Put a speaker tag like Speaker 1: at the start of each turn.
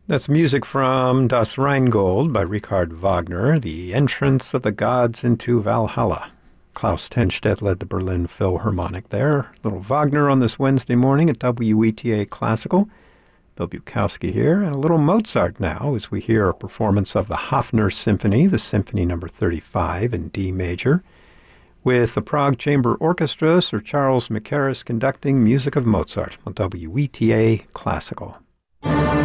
Speaker 1: That's music from Das Rheingold by Richard Wagner, The Entrance of the Gods into Valhalla. Klaus Tenstedt led the Berlin Philharmonic there. Little Wagner on this Wednesday morning at WETA Classical. Bill Bukowski here, and a little Mozart now as we hear a performance of the Hafner Symphony, the Symphony number 35 in D major, with the Prague Chamber Orchestra, Sir Charles Mackerras conducting music of Mozart on WETA Classical.